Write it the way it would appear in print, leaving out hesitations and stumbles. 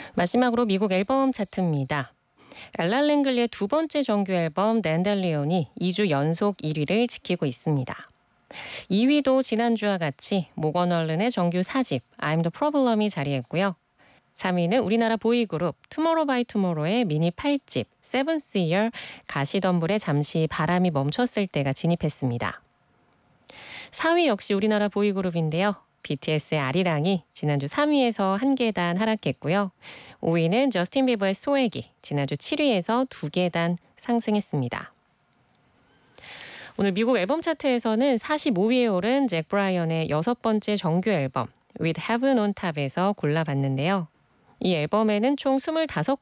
마지막으로 미국 앨범 차트입니다. 엘라 랭글리의 두 번째 정규 앨범 댄델리온이 2주 연속 1위를 지키고 있습니다. 2위도 지난주와 같이 모건 얼른의 정규 4집 I'm the Problem이 자리했고요. 3위는 우리나라 보이그룹 투모로우 바이 투모로우의 미니 8집 Seventh Year 가시덤불에 잠시 바람이 멈췄을 때가 진입했습니다. 4위 역시 우리나라 보이그룹인데요. BTS의 아리랑이 지난주 3위에서 한 계단 하락했고요. 5위는 저스틴 비버의 소액이 지난주 7위에서 2계단 상승했습니다. 오늘 미국 앨범 차트에서는 45위에 오른 잭 브라이언의 6번째 정규 앨범 With Heaven on Top에서 골라봤는데요. 이 앨범에는 총 25